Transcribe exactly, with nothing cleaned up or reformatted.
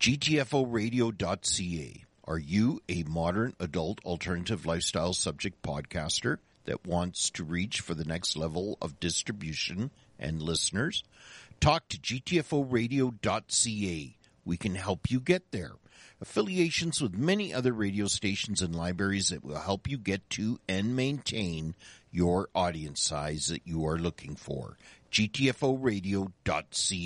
G T F O radio dot C A. Are you a modern adult alternative lifestyle subject podcaster that wants to reach for the next level of distribution and listeners? Talk to G T F O radio dot C A. We can help you get there. Affiliations with many other radio stations and libraries that will help you get to and maintain your audience size that you are looking for. G T F O radio dot C A.